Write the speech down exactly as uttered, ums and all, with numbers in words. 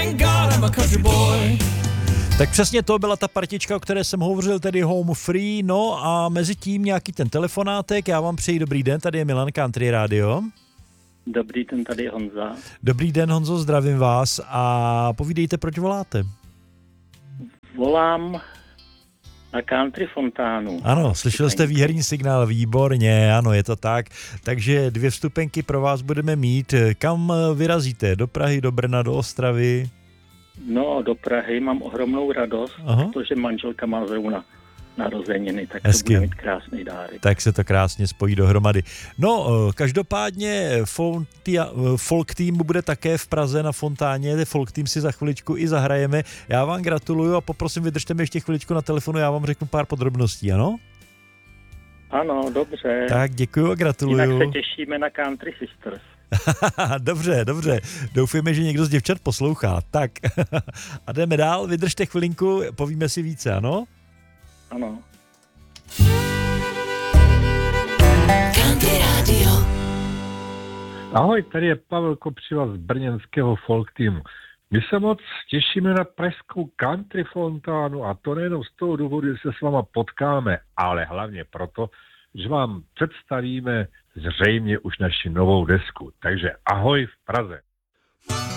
thank God I'm a country boy. Tak přesně to byla ta partička, o které jsem hovořil, tedy Home Free, no a mezi tím nějaký ten telefonátek, já vám přeji dobrý den, tady je Milan Country Radio. Dobrý den, tady je Honza. Dobrý den, Honzo, zdravím vás a povídejte, proč voláte. Volám na Country Fontánu. Ano, slyšel jste výherní signál, výborně, ano, je to tak. Takže dvě vstupenky pro vás budeme mít. Kam vyrazíte? Do Prahy, do Brna, do Ostravy? No, do Prahy mám ohromnou radost, Aha. protože manželka má zrovna narozeniny, tak Hezky. to bude mít krásný dárek. Tak se to krásně spojí dohromady. No, každopádně folk team bude také v Praze na Fontáně, folk team si za chviličku i zahrajeme. Já vám gratuluju a poprosím, vydržte mi ještě chviličku na telefonu, já vám řeknu pár podrobností, ano? Ano, dobře. Tak děkuju a gratuluju. Jinak se těšíme na Country Sisters. Dobře, dobře. Doufujeme, že někdo z děvčat poslouchá. Tak a jdeme dál, vydržte chvilinku, povíme si více, ano? Ano. Country Radio. Ahoj, tady je Pavel Kopřiva z brněnského folk teamu. My se moc těšíme na pražskou Country Fontánu a to nejenom z toho důvodu, že se s váma potkáme, ale hlavně proto, že vám představíme zřejmě už naši novou desku. Takže ahoj v Praze.